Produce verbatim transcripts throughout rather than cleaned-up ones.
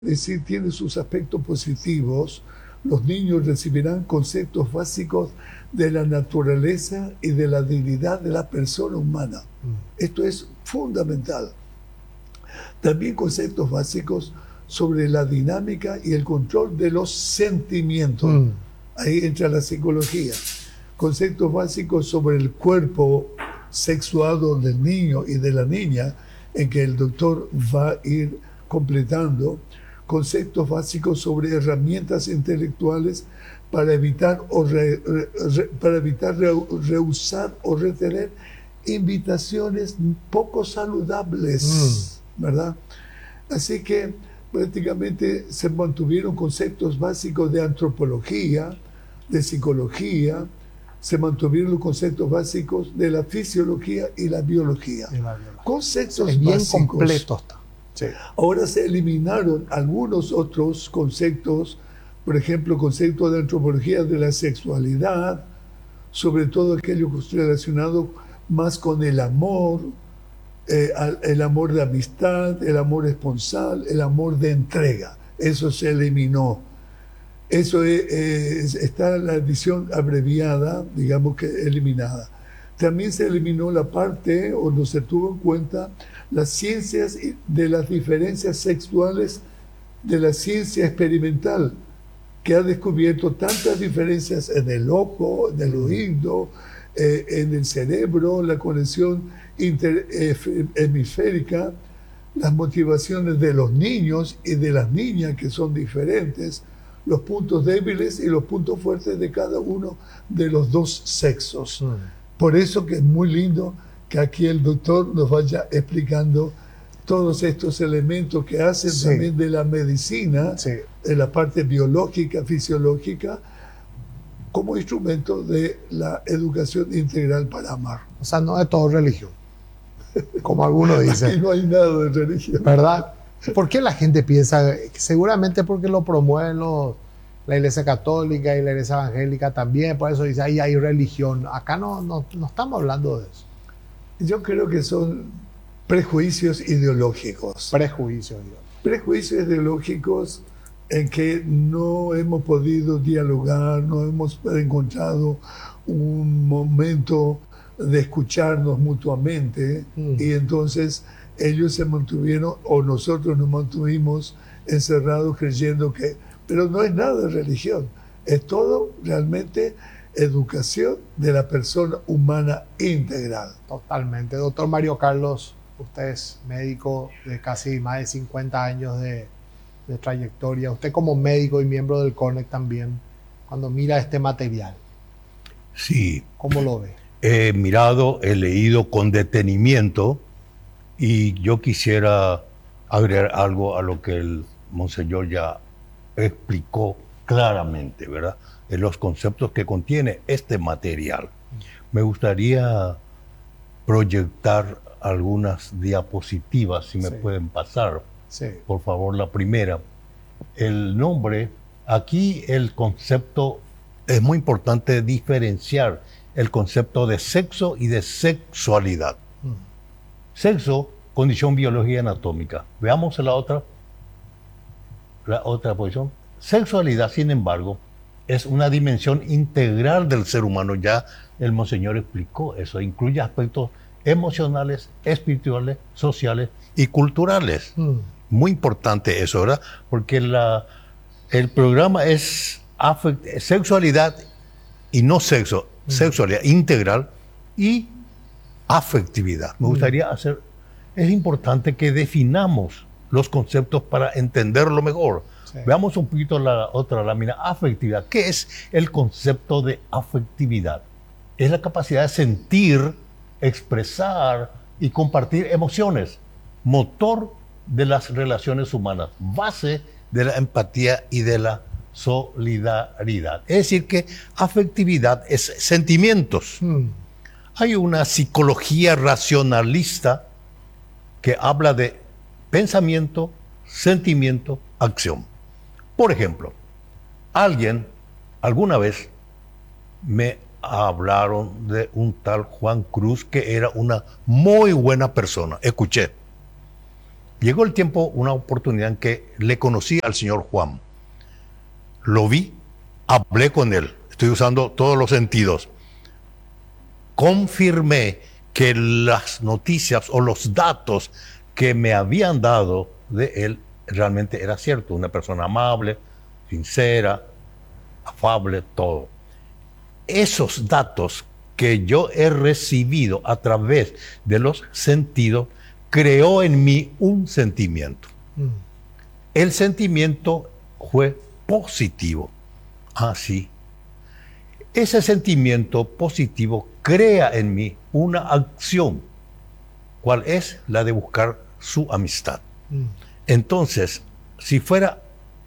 decir, tiene sus aspectos positivos. Los niños recibirán conceptos básicos de la naturaleza y de la dignidad de la persona humana. Mm. Esto es fundamental. También conceptos básicos sobre la dinámica y el control de los sentimientos. Mm. Ahí entra la psicología. Conceptos básicos sobre el cuerpo sexuado del niño y de la niña, en que el doctor va a ir completando. Conceptos básicos sobre herramientas intelectuales para evitar, o re, re, re, para evitar re, rehusar o retener invitaciones poco saludables, mm. ¿verdad? Así que prácticamente se mantuvieron conceptos básicos de antropología, de psicología, se mantuvieron los conceptos básicos de la fisiología y la biología. Y la biología. Conceptos es bien básicos. Completo está. Sí. Ahora se eliminaron algunos otros conceptos, por ejemplo, conceptos de antropología de la sexualidad, sobre todo aquello relacionado más con el amor, eh, el amor de amistad, el amor esponsal, el amor de entrega. Eso se eliminó. Eso es, es, está en la edición abreviada, digamos que eliminada. También se eliminó la parte, o no se tuvo en cuenta, las ciencias de las diferencias sexuales de la ciencia experimental, que ha descubierto tantas diferencias en el ojo, en el oído, eh, en el cerebro, la conexión interhemisférica, las motivaciones de los niños y de las niñas, que son diferentes, los puntos débiles y los puntos fuertes de cada uno de los dos sexos. Mm. Por eso que es muy lindo que aquí el doctor nos vaya explicando todos estos elementos que hacen sí. también de la medicina, sí. de la parte biológica, fisiológica, como instrumento de la educación integral para amar. O sea, no es todo religión, como algunos dicen. Aquí no hay nada de religión. ¿Verdad? ¿Por qué la gente piensa? Seguramente porque lo promueven los, la Iglesia Católica y la Iglesia Evangélica también, por eso dice, ahí hay religión. Acá no, no, no estamos hablando de eso. Yo creo que son prejuicios ideológicos. Prejuicios ideológicos. Prejuicios ideológicos en que no hemos podido dialogar, no hemos encontrado un momento de escucharnos mutuamente, mm. y entonces ellos se mantuvieron, o nosotros nos mantuvimos encerrados creyendo que, pero no es nada de religión, es todo realmente educación de la persona humana integral. Totalmente. Doctor Mario Carlos, usted es médico de casi más de cincuenta años de, de trayectoria. Usted como médico y miembro del CONEC también, cuando mira este material, sí, ¿cómo lo ve? He mirado, he leído con detenimiento y yo quisiera agregar algo a lo que el monseñor ya explicó claramente, ¿verdad? En los conceptos que contiene este material. Me gustaría proyectar algunas diapositivas, si me sí. pueden pasar. Sí. Por favor, la primera. El nombre, aquí el concepto, es muy importante diferenciar el concepto de sexo y de sexualidad. Mm. Sexo, condición biológica y anatómica. Veamos la otra, la otra posición. Sexualidad, sin embargo, es una dimensión integral del ser humano. Ya el monseñor explicó eso. Incluye aspectos emocionales, espirituales, sociales y culturales. Mm. Muy importante eso, ¿verdad? Porque la, el programa es afect, sexualidad y no sexo. Mm. Sexualidad integral y afectividad. Me gustaría mm. hacer... Es importante que definamos los conceptos para entenderlo mejor. Sí. Veamos un poquito la otra lámina, afectividad. ¿Qué es el concepto de afectividad? Es la capacidad de sentir, expresar y compartir emociones, motor de las relaciones humanas, base de la empatía y de la solidaridad. Es decir, que afectividad es sentimientos. Mm. Hay una psicología racionalista que habla de pensamiento, sentimiento, acción. Por ejemplo, alguien, alguna vez me hablaron de un tal Juan Cruz que era una muy buena persona. Escuché. Llegó el tiempo, una oportunidad en que le conocí al señor Juan. Lo vi, hablé con él, estoy usando todos los sentidos. Confirmé que las noticias o los datos que me habían dado de él realmente era cierto. Una persona amable, sincera, afable, todo. Esos datos que yo he recibido a través de los sentidos creó en mí un sentimiento. Mm. El sentimiento fue positivo. Ah, sí. Ese sentimiento positivo crea en mí una acción, ¿cuál es? La de buscar su amistad. Mm. Entonces, si fuera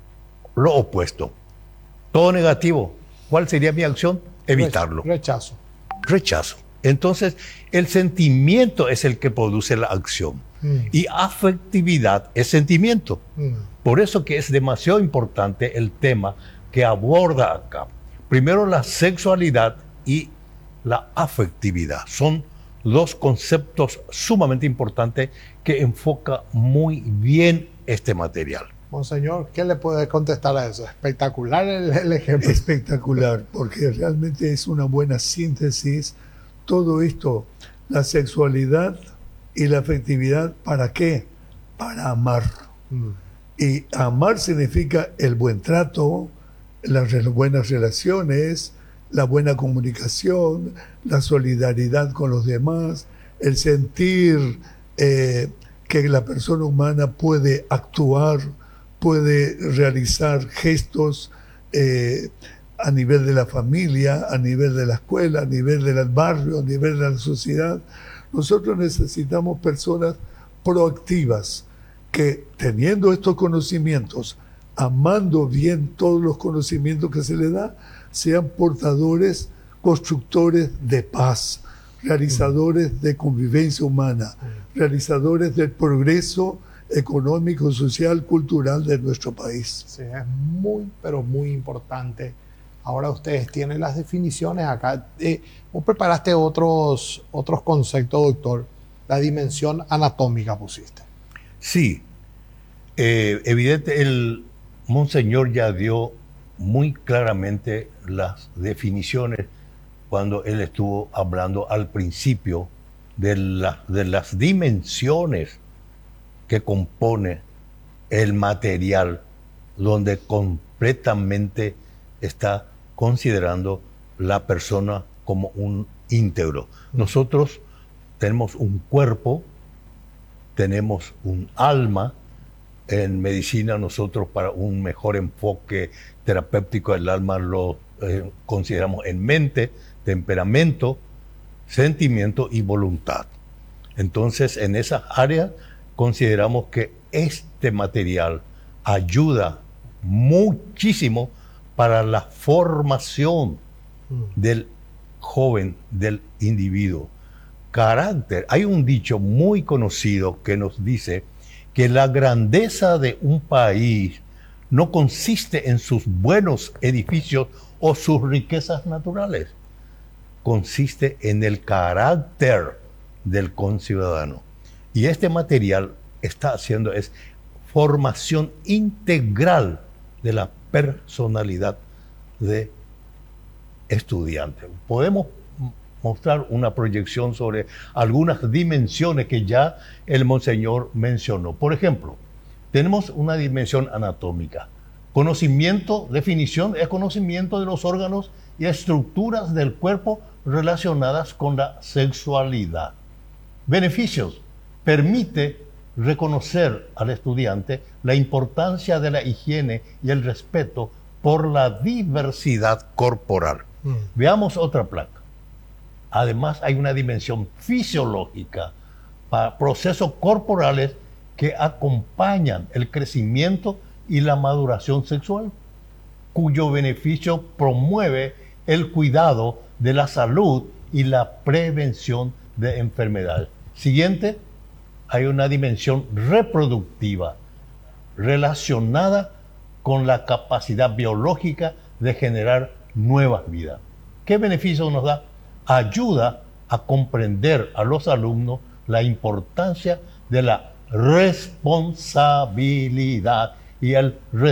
lo opuesto, todo negativo, ¿cuál sería mi acción? Evitarlo. Rechazo. Rechazo. Entonces, el sentimiento es el que produce la acción. Mm. Y afectividad es sentimiento. Mm. Por eso que es demasiado importante el tema que aborda acá. Primero, la sexualidad y la afectividad. Son dos conceptos sumamente importantes que enfoca muy bien este material. Monseñor, ¿qué le puede contestar a eso? Espectacular el, el ejemplo. Espectacular, porque realmente es una buena síntesis. Todo esto, la sexualidad y la afectividad, ¿para qué? Para amar. Mm. Y amar significa el buen trato, las re- buenas relaciones, la buena comunicación, la solidaridad con los demás, el sentir eh, que la persona humana puede actuar, puede realizar gestos eh, a nivel de la familia, a nivel de la escuela, a nivel del barrio, a nivel de la sociedad. Nosotros necesitamos personas proactivas que, teniendo estos conocimientos, amando bien todos los conocimientos que se les da, sean portadores, constructores de paz, realizadores de convivencia humana, realizadores del progreso económico, social, cultural de nuestro país. Sí, es muy, pero muy importante. Ahora ustedes tienen las definiciones acá. Eh, vos preparaste otros, otros conceptos, doctor. La dimensión anatómica pusiste. Sí. Eh, evidente, el Monseñor ya dio muy claramente las definiciones cuando él estuvo hablando al principio de, la, de las dimensiones que compone el material, donde completamente está considerando la persona como un íntegro. Nosotros tenemos un cuerpo, tenemos un alma. En medicina nosotros, para un mejor enfoque terapéutico del alma, lo eh, consideramos en mente, temperamento, sentimiento y voluntad. Entonces, en esas áreas consideramos que este material ayuda muchísimo para la formación del joven, del individuo. Carácter. Hay un dicho muy conocido que nos dice que la grandeza de un país no consiste en sus buenos edificios o sus riquezas naturales. Consiste en el carácter del conciudadano. Y este material está haciendo es formación integral de la personalidad de estudiante. Podemos mostrar una proyección sobre algunas dimensiones que ya el Monseñor mencionó. Por ejemplo, tenemos una dimensión anatómica. Conocimiento, definición, es conocimiento de los órganos y estructuras del cuerpo relacionadas con la sexualidad. Beneficios, permite reconocer al estudiante la importancia de la higiene y el respeto por la diversidad corporal. Mm. Veamos otra placa. Además, hay una dimensión fisiológica para procesos corporales que acompañan el crecimiento y la maduración sexual, cuyo beneficio promueve el cuidado de la salud y la prevención de enfermedades. Siguiente, hay una dimensión reproductiva relacionada con la capacidad biológica de generar nuevas vidas. ¿Qué beneficio nos da? Ayuda a comprender a los alumnos la importancia de la responsabilidad. Y el